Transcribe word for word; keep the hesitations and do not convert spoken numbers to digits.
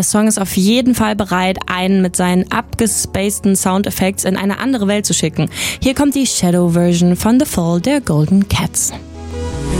der Song ist auf jeden Fall bereit, einen mit seinen abgespaceden Soundeffekts in eine andere Welt zu schicken. Hier kommt die Shadow-Version von The Fall der Golden Cats.